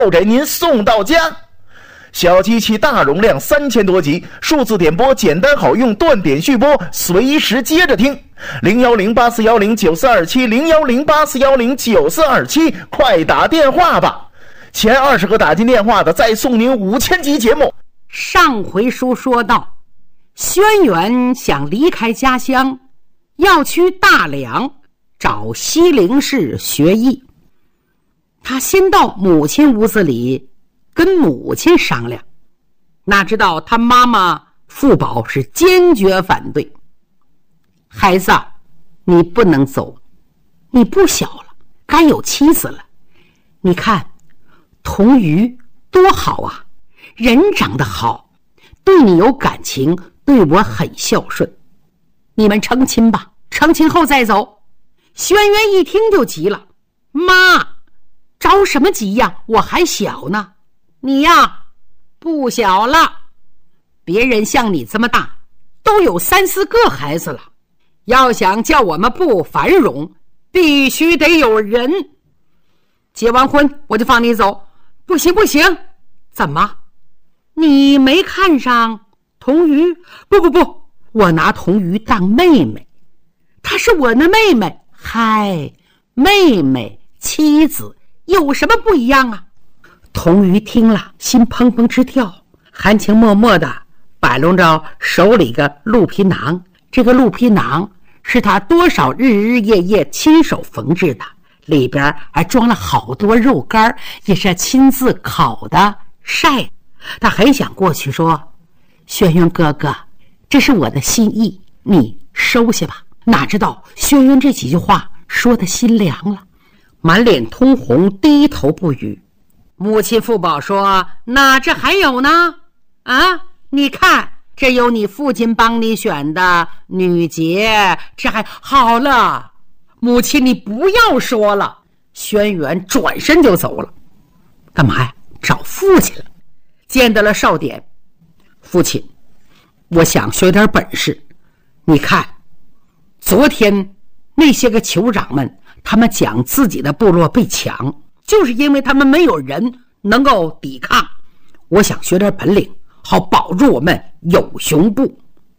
给您送到家。小机器大容量3000多集，数字点播简单好用，断点续播，随时接着听。010841094270010841094227，快打电话吧！前20个打进电话的再送您5000集节目。 上回书说到，轩辕想离开家乡，要去大梁找西陵氏学艺。他先到母亲屋子里跟母亲商量，哪知道他妈妈傅宝是坚决反对。孩子，你不能走，你不小了，该有妻子了。你看童瑜多好啊，人长得好，对你有感情，对我很孝顺。你们成亲吧，成亲后再走。轩辕一听就急了，妈，着什么急呀？我还小呢。你呀，不小了，别人像你这么大，都有3、4个孩子了。要想叫我们部繁荣，必须得有人。结完婚我就放你走。不行不行，怎么？你没看上童瑜？不，我拿童瑜当妹妹，她是我的妹妹。嗨，妹妹妻子有什么不一样啊？童瑜听了心砰砰直跳，含情脉脉的摆弄着手里个鹿皮囊。这个鹿皮囊是他多少日日夜夜亲手缝制的，里边还装了好多肉干，也是亲自烤的晒。他很想过去说，轩辕哥哥，这是我的心意，你收下吧。哪知道轩辕这几句话说的心凉了，满脸通红，低头不语。母亲傅宝说，那这还有呢？啊，你看，这有你父亲帮你选的女杰，这还好了。母亲，你不要说了。轩辕转身就走了。干嘛呀？找父亲了。见到了少典，父亲，我想学点本事。你看，昨天那些个酋长们，他们讲自己的部落被抢，就是因为他们没有人能够抵抗。我想学点本领，好保住我们有熊部。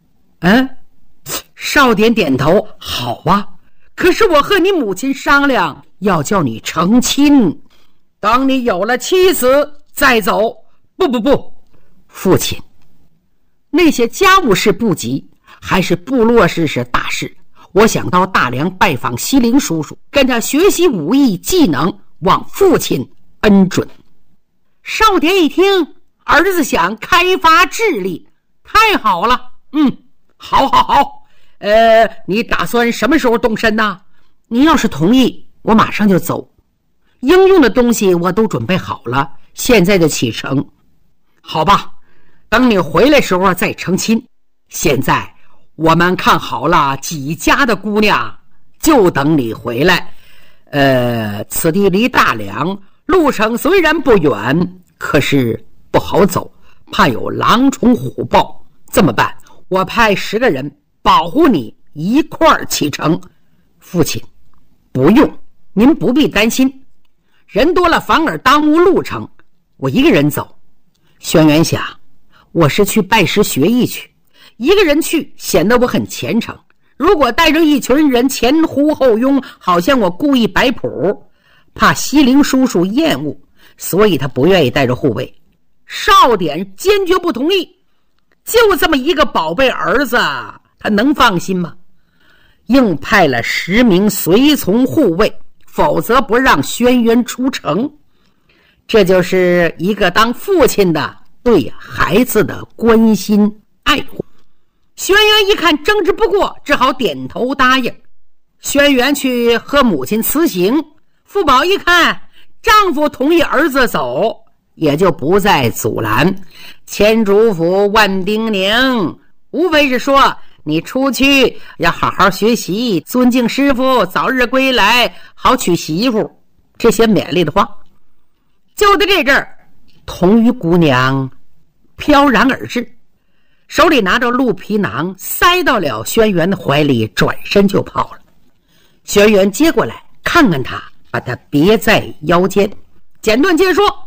少典点头，好啊。可是我和你母亲商量，要叫你成亲，等你有了妻子再走。不，父亲，那些家务事不急，还是部落事是大事。我想到大梁拜访西陵叔叔，跟他学习武艺技能，望父亲恩准。少典一听，儿子想开发智力，太好了。好。你打算什么时候动身呢？你要是同意，我马上就走。应用的东西我都准备好了，现在就启程。好吧，等你回来时候再成亲。现在我们看好了几家的姑娘，就等你回来。此地离大梁路程虽然不远，可是不好走，怕有狼虫虎豹。这么办？我派10个人保护你一块儿启程。父亲，不用，您不必担心，人多了反而耽误路程，我一个人走。轩辕想，我是去拜师学艺去，一个人去显得我很虔诚，如果带着一群人前呼后拥，好像我故意摆谱，怕西陵叔叔厌恶，所以他不愿意带着护卫。少典坚决不同意，就这么一个宝贝儿子，他能放心吗？硬派了10名随从护卫，否则不让轩辕出城。这就是一个当父亲的对孩子的关心爱护。轩辕一看争执不过，只好点头答应。轩辕去和母亲辞行，傅宝一看丈夫同意儿子走，也就不再阻拦。千主府万叮咛，无非是说你出去要好好学习，尊敬师傅，早日归来，好娶媳妇，这些勉励的话。就在这阵儿，童瑜姑娘飘然而至，手里拿着鹿皮囊，塞到了轩辕的怀里，转身就跑了。轩辕接过来看看他，把他别在腰间，简短截说，